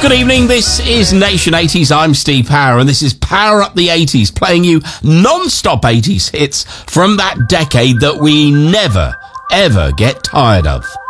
Good evening, this is Nation 80s, I'm Steve Power, and this is Power Up the 80s, playing you non-stop 80s hits from that decade that we never, ever get tired of.